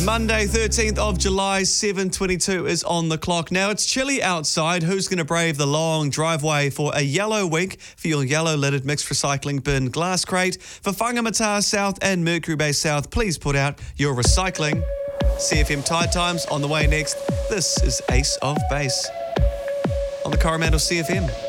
Monday, 13th of July, 7:22 is on the clock. Now, it's chilly outside. Who's going to brave the long driveway for a yellow week for your yellow-lidded mixed recycling bin glass crate? For Whangamata South and Mercury Bay South, please put out your recycling. CFM Tide Times on the way next. This is Ace of Base on the Coromandel CFM.